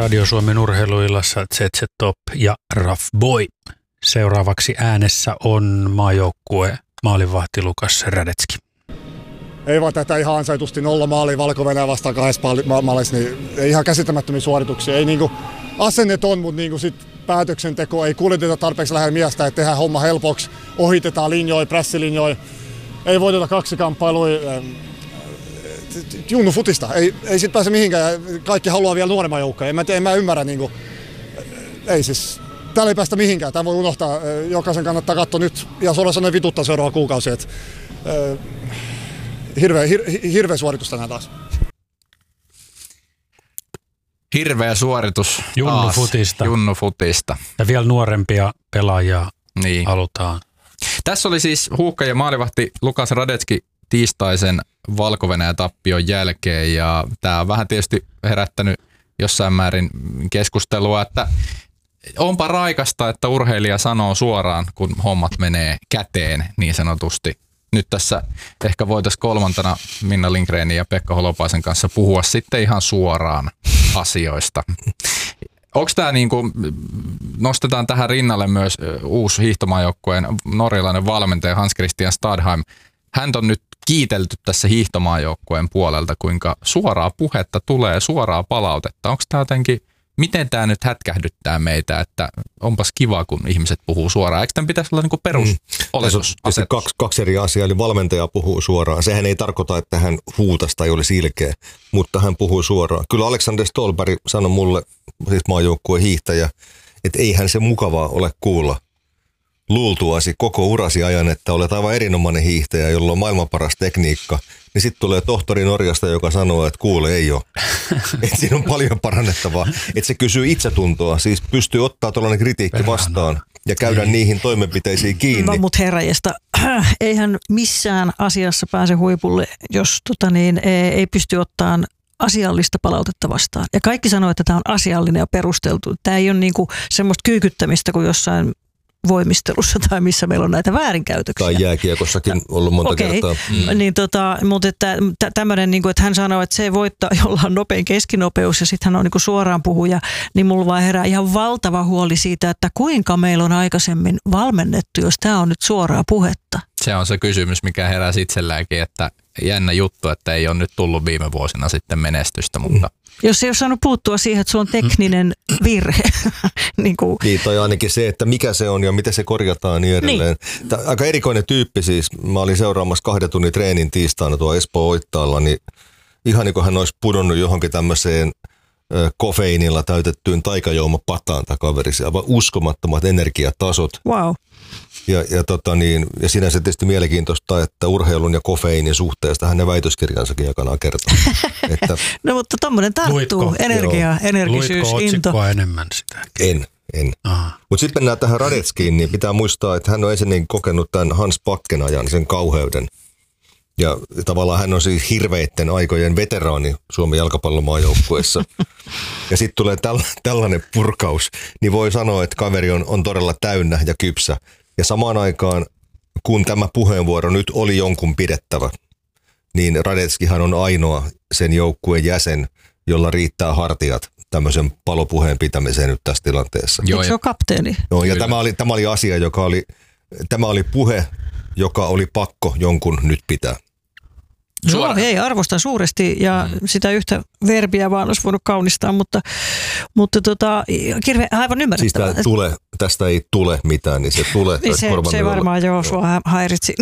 Radio Suomen urheiluillassa ZZ Top ja Raf Boy. Seuraavaksi äänessä on maajoukkue maalivahti Lukas Radetski. Ei vaan tätä ihan ansaitusti 0 maalia Valko-Venäjä vastaan 2 maalissa, niin ei ihan käsittämättömiä suorituksia. Ei niinku asennet on, mutta niinku sit päätöksenteko ei kuljeteta tarpeeksi lähellä miestä, että tehdään homma helpoksi, ohitetaan linjoja, pressilinjoja, ei voiteta kaksikkamppailuja. Junnu futista, ei sit pääse mihinkään, kaikki haluaa vielä nuoremman joukkoja. En mä ymmärrä, niinku, ei siis, täällä ei päästä mihinkään, tämä voi unohtaa, jokaisen kannattaa katsoa nyt ja suoraan sanoen vituttaa seuraava kuukausi. Hirveä suoritus tänään taas. Hirveä suoritus Junnu futista. Ja vielä nuorempia pelaajia niin halutaan. Tässä oli siis huuhka ja maalivahti Lukas Radetski tiistaisen Valko-Venäjä-tappion jälkeen, ja tämä on vähän tietysti herättänyt jossain määrin keskustelua, että onpa raikasta, että urheilija sanoo suoraan, kun hommat menee käteen niin sanotusti. Nyt tässä ehkä voitaisiin kolmantena Minna Lindgrenin ja Pekka Holopaisen kanssa puhua sitten ihan suoraan asioista. Onko tämä niinku, nostetaan tähän rinnalle myös uusi hiihtomaajoukkueen norjalainen valmentaja Hans Christian Stadheim. Hän on nyt kiitelty tässä hiihtomaajoukkueen puolelta, kuinka suoraa puhetta tulee, suoraa palautetta. Onko tämä jotenkin, miten tämä nyt hätkähdyttää meitä, että onpas kiva, kun ihmiset puhuu suoraan. Eikö tämän pitäisi olla niinku perusoletus? Kaksi eri asiaa, eli valmentaja puhuu suoraan. Sehän ei tarkoita, että hän huutasi tai oli ilkeä, mutta hän puhuu suoraan. Kyllä Alexander Stolberg sanoi mulle, siis maajoukkueen hiihtäjä, että eihän se mukavaa ole kuulla luultuasi koko urasi ajan, että olet aivan erinomainen hiihtäjä, jolla on maailman paras tekniikka, niin sitten tulee tohtori Norjasta, joka sanoo, että kuule, ei ole. Että siinä on paljon parannettavaa. Että se kysyy itsetuntoa, siis pystyy ottaa tuollainen kritiikki vastaan ja käydä niihin toimenpiteisiin kiinni. No, mutta herranjesta, eihän missään asiassa pääse huipulle, jos ei pysty ottamaan asiallista palautetta vastaan. Ja kaikki sanoo, että tämä on asiallinen ja perusteltu. Tämä ei ole niinku semmoista kyykyttämistä kuin jossain voimistelussa tai missä meillä on näitä väärinkäytöksiä. Tai jääkiekossakin ollut monta kertaa. Niin mutta että tämmöinen, niin että hän sanoo, että se voittaa, jolla on nopein keskinopeus ja sitten hän on niin kuin suoraan puhuja, niin mulla vaan herää ihan valtava huoli siitä, että kuinka meillä on aikaisemmin valmennettu, jos tämä on nyt suoraa puhetta. Se on se kysymys, mikä herää itselläänkin, että jännä juttu, että ei ole nyt tullut viime vuosina sitten menestystä, mutta jos ei ole saanut puuttua siihen, että sulla on tekninen virhe. niin tai ainakin se, että mikä se on ja miten se korjataan niin edelleen. Niin. Aika erikoinen tyyppi siis. Mä olin seuraamassa 2 tunnin treenin tiistaina tuo Espoo-Oittaalla, niin ihan niin kuin hän olisi pudonnut johonkin tämmöiseen kofeiinilla täytettyyn taikajuomapataan tämä kaveri. Aivan uskomattomat energiatasot. Wow. Ja sinänsä tietysti mielenkiintoista, että urheilun ja kofeiinin suhteesta hänen väitöskirjansakin aikanaan kertoo. No mutta tommoinen tarttuu, energisyys, Luitko otsikkoa enemmän sitä? En. Mutta sitten mennään tähän Radetskiin, niin pitää muistaa, että hän on ensinnäkin kokenut tämän Hans Backen ajan, sen kauheuden. Ja tavallaan hän on siis hirveitten aikojen veteraani Suomen jalkapallomaajoukkueessa. Ja sitten tulee tällainen purkaus, niin voi sanoa, että kaveri on todella täynnä ja kypsä. Ja samaan aikaan, kun tämä puheenvuoro nyt oli jonkun pidettävä, niin Radetskihan on ainoa sen joukkueen jäsen, jolla riittää hartiat tämmöisen palopuheen pitämiseen nyt tässä tilanteessa. Eikö se ole kapteeni? No, ja tämä oli asia, tämä oli puhe, joka oli pakko jonkun nyt pitää. Joo, ei arvostan suuresti ja sitä yhtä verbiä vaan olisi voinut kaunistaa, mutta aivan ymmärrettävää. Siis tästä ei tule mitään, niin se tulee. Niin se varmaan sua häiritsi.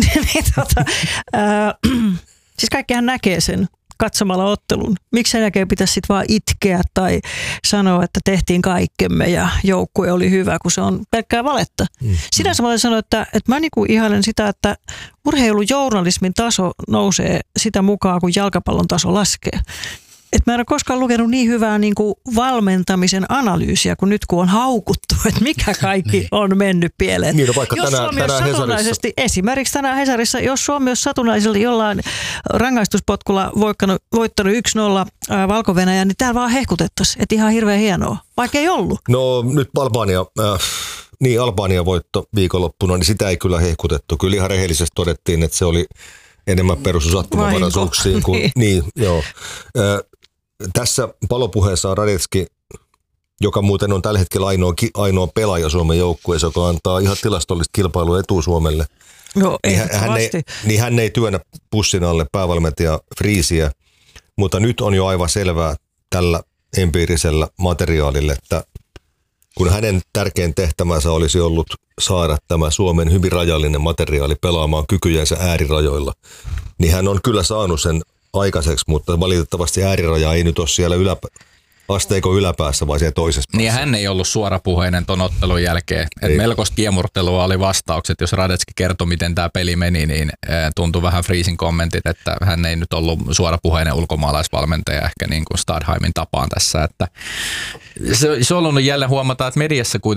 Siis kaikkihan näkee sen katsomalla ottelun. Miksi sen jälkeen pitäisi sitten vaan itkeä tai sanoa, että tehtiin kaikkemme ja joukkue oli hyvä, kun se on pelkkää valetta. Sinänsä mä olen sanonut, että mä niinku ihailen sitä, että urheilujournalismin taso nousee sitä mukaan, kun jalkapallon taso laskee. Et mä en ole koskaan lukenut niin hyvää niin kuin valmentamisen analyysiä kuin nyt, kun on haukuttu, että mikä kaikki on mennyt pieleen. Niin, no vaikka tänään Hesarissa. Esimerkiksi tänään Hesarissa, jos Suomi olisi satunnaisesti jollain rangaistuspotkulla voittanut 1-0 Valko-Venäjän, niin täällä vaan hehkutettaisiin, että ihan hirveän hienoa, vaikka ei ollut. No nyt Albania voitto viikonloppuna, niin sitä ei kyllä hehkutettu. Kyllä ihan rehellisesti todettiin, että se oli enemmän perustusattumavaraisuuksiin kuin niin, joo. Tässä palopuheessa Radetski joka muuten on tällä hetkellä ainoa pelaaja Suomen joukkueessa, joka antaa ihan tilastollista kilpailua etu Suomelle. No, hän ei työnnä pussin alle päävalmentaja Friisiä, mutta nyt on jo aivan selvää tällä empiirisellä materiaalilla, että kun hänen tärkein tehtävänsä olisi ollut saada tämä Suomen hyvin rajallinen materiaali pelaamaan kykyjensä äärirajoilla, niin hän on kyllä saanut sen aikaiseksi, mutta valitettavasti ääriraja ei nyt ole siellä asteikon yläpäässä, vaan siellä toisessa päässä. Niin hän ei ollut suorapuheinen ton ottelun jälkeen. Melkoista kiemurtelua oli vastaukset. Jos Radetski kertoi, miten tämä peli meni, niin tuntui vähän Friesin kommentit, että hän ei nyt ollut suorapuheinen ulkomaalaisvalmentaja ehkä niin kuin Stadheimin tapaan tässä. Että se on ollut jälleen huomata, että mediassa kuitenkin